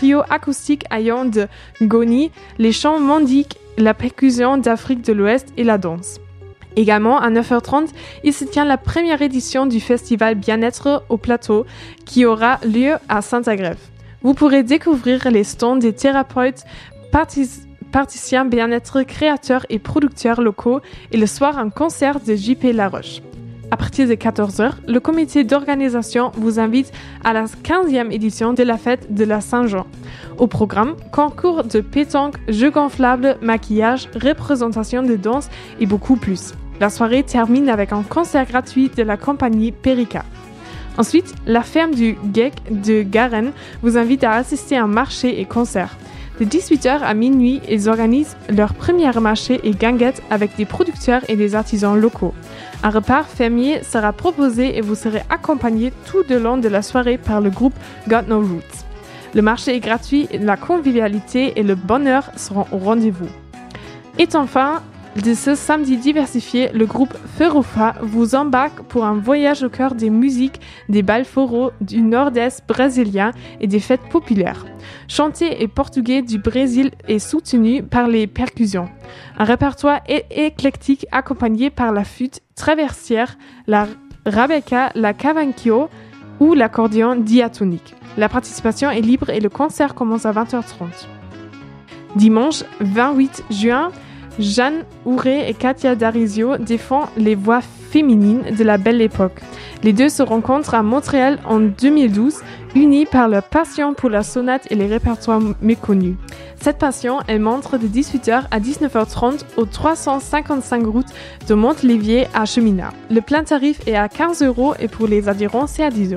trio acoustique ayant de Ngoni, les chants mandiques, la percussion d'Afrique de l'Ouest et la danse. Également, à 9h30, il se tient la première édition du festival Bien-être au plateau qui aura lieu à Saint-Agrève. Vous pourrez découvrir les stands des thérapeutes, praticiens bien-être, créateurs et producteurs locaux et le soir un concert de JP Laroche. À partir de 14h, le comité d'organisation vous invite à la 15e édition de la fête de la Saint-Jean. Au programme, concours de pétanque, jeux gonflables, maquillage, représentation de danse et beaucoup plus. La soirée termine avec un concert gratuit de la compagnie Perica. Ensuite, la ferme du GEC de Garennes vous invite à assister à un marché et concert. De 18h à minuit, ils organisent leur premier marché et guinguette avec des producteurs et des artisans locaux. Un repas fermier sera proposé et vous serez accompagné tout au long de la soirée par le groupe Got No Roots. Le marché est gratuit, la convivialité et le bonheur seront au rendez-vous. Et enfin, de ce samedi diversifié, le groupe Ferufa vous embarque pour un voyage au cœur des musiques des bals foros du nord-est brésilien et des fêtes populaires. Chanté et portugais du Brésil est soutenu par les percussions. Un répertoire éclectique accompagné par la flûte traversière, la rabeca, la cavaquinho ou l'accordéon diatonique. La participation est libre et le concert commence à 20h30. Dimanche 28 juin, Jeanne Houret et Katia Darizio défendent les voix féminines de la belle époque. Les deux se rencontrent à Montréal en 2012, unis par leur passion pour la sonate et les répertoires méconnus. Cette passion, elle montre de 18h à 19h30 au 355 route de Montlévier à Cheminat. Le plein tarif est à 15€ et pour les adhérents, c'est à 10€.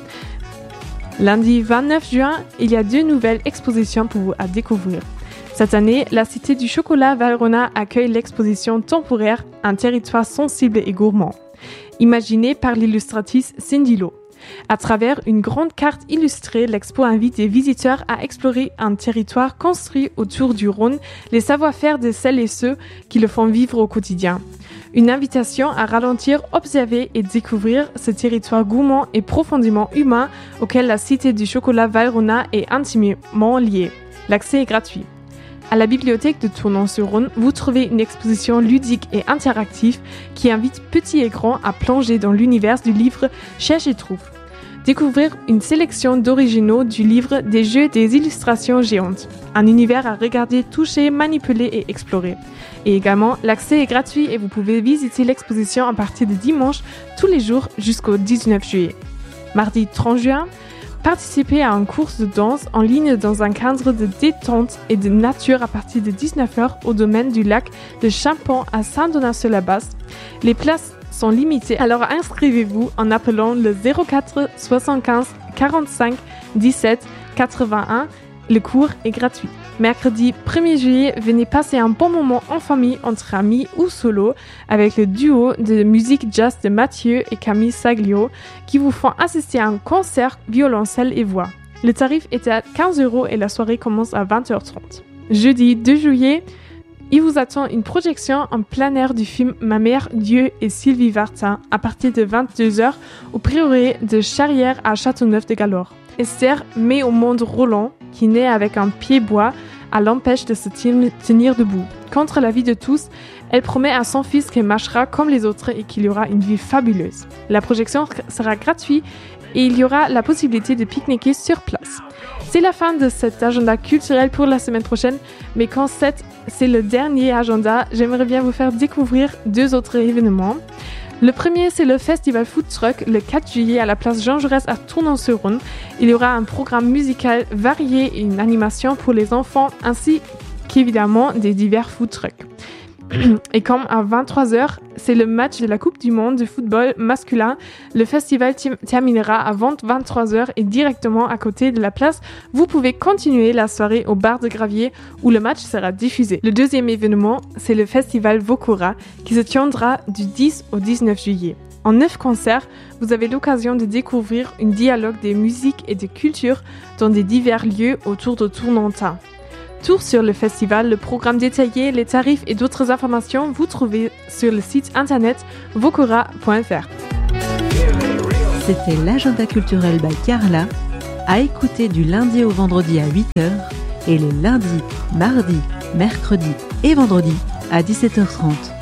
Lundi 29 juin, il y a 2 nouvelles expositions pour vous à découvrir. Cette année, la Cité du Chocolat Valrhona accueille l'exposition temporaire Un territoire sensible et gourmand, imaginée par l'illustratrice Cindy Lo. À travers une grande carte illustrée, l'expo invite les visiteurs à explorer un territoire construit autour du Rhône, les savoir-faire de celles et ceux qui le font vivre au quotidien. Une invitation à ralentir, observer et découvrir ce territoire gourmand et profondément humain auquel la Cité du Chocolat Valrhona est intimement liée. L'accès est gratuit. À la bibliothèque de Tournon-sur-Rhône, vous trouvez une exposition ludique et interactive qui invite petits et grands à plonger dans l'univers du livre Cherche et trouve. Découvrir une sélection d'originaux du livre des jeux des illustrations géantes. Un univers à regarder, toucher, manipuler et explorer. Et également, l'accès est gratuit et vous pouvez visiter l'exposition à partir de dimanche tous les jours jusqu'au 19 juillet. Mardi 30 juin, participez à un cours de danse en ligne dans un cadre de détente et de nature à partir de 19h au domaine du lac de Champon à Saint-Donat-sur-la-Basse. Les places sont limitées, alors inscrivez-vous en appelant le 04 75 45 17 81. Le cours est gratuit. Mercredi 1er juillet, venez passer un bon moment en famille, entre amis ou solo avec le duo de musique jazz de Mathieu et Camille Saglio qui vous font assister à un concert violoncelle et voix. Le tarif est à 15€ et la soirée commence à 20h30. Jeudi 2 juillet, il vous attend une projection en plein air du film Ma mère, Dieu et Sylvie Vartan à partir de 22h au prieuré de Charrière à Châteauneuf-de-Galore. Esther met au monde Roland, qui naît avec un pied bois, à l'empêche de se tenir debout. Contre la vie de tous, elle promet à son fils qu'elle marchera comme les autres et qu'il y aura une vie fabuleuse. La projection sera gratuite et il y aura la possibilité de pique-niquer sur place. C'est la fin de cet agenda culturel pour la semaine prochaine, mais quand c'est le dernier agenda, j'aimerais bien vous faire découvrir 2 autres événements. Le premier, c'est le festival Food Truck le 4 juillet à la place Jean Jaurès à Tournon-sur-Rhône. Il y aura un programme musical varié et une animation pour les enfants ainsi qu'évidemment des divers food trucks. Et comme à 23h, c'est le match de la Coupe du Monde de football masculin, le festival terminera à 23h et directement à côté de la place, vous pouvez continuer la soirée au bar de Gravier où le match sera diffusé. Le deuxième événement, c'est le festival Vokora qui se tiendra du 10 au 19 juillet. En 9 concerts, vous avez l'occasion de découvrir un dialogue des musiques et des cultures dans des divers lieux autour de Tournantin. Tour sur le festival, le programme détaillé, les tarifs et d'autres informations, vous trouvez sur le site internet vokora.fr. C'était l'agenda culturel by Carla, à écouter du lundi au vendredi à 8h et les lundis, mardis, mercredis et vendredis à 17h30.